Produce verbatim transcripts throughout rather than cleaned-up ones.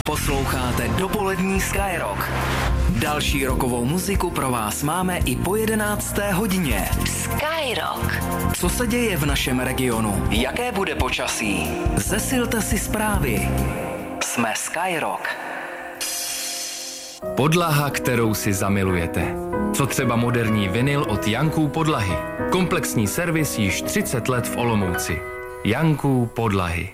Posloucháte dopolední Skyrock. Další rockovou muziku pro vás máme i po jedenácté hodině. Skyrock. Co se děje v našem regionu? Jaké bude počasí? Zesilte si zprávy. Jsme Skyrock. Podlaha, kterou si zamilujete. Co třeba moderní vinyl od Janků Podlahy. Komplexní servis již třicet let v Olomouci. Janků Podlahy.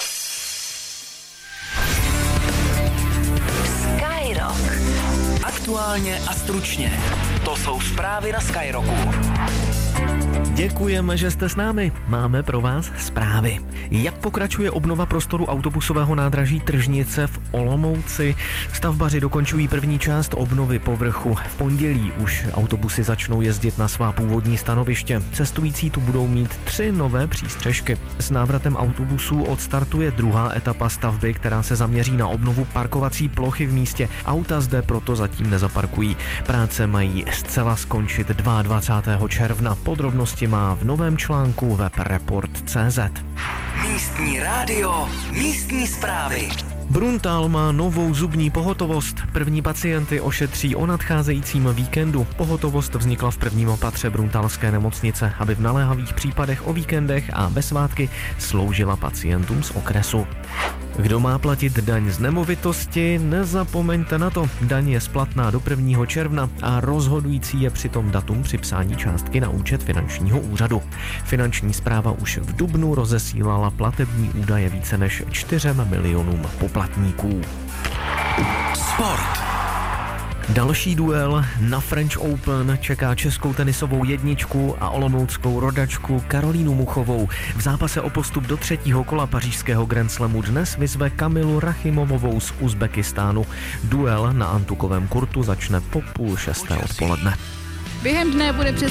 Skyrock. Aktuálně a stručně. To jsou zprávy na Skyrocku. Děkujeme, že jste s námi. Máme pro vás zprávy. Jak pokračuje obnova prostoru autobusového nádraží Tržnice v Olomouci? Stavbaři dokončují první část obnovy povrchu. V pondělí už autobusy začnou jezdit na svá původní stanoviště. Cestující tu budou mít tři nové přístřešky. S návratem autobusů odstartuje druhá etapa stavby, která se zaměří na obnovu parkovací plochy v místě. Auta zde proto zatím nezaparkují. Práce mají zcela skončit dvacátého druhého června. Podrobnosti má v novém článku web report tečka cé zet. Místní rádio, místní zprávy. Bruntál má novou zubní pohotovost. První pacienty ošetří o nadcházejícím víkendu. Pohotovost vznikla v prvním patře bruntálské nemocnice, aby v naléhavých případech o víkendech a ve svátky sloužila pacientům z okresu. Kdo má platit daň z nemovitosti, nezapomeňte na to. Daň je splatná do prvního června a rozhodující je přitom datum připsání částky na účet finančního úřadu. Finanční správa už v dubnu rozesílala platební údaje více než čtyřem milionům poplatníků. Sport. Další duel na French Open čeká českou tenisovou jedničku a olomouckou rodačku Karolínu Muchovou. V zápase o postup do třetího kola pařížského Grand Slamu dnes vyzve Kamilu Rachimovovou z Uzbekistánu. Duel na antukovém kurtu začne po půl šesté odpoledne. Během dne bude přes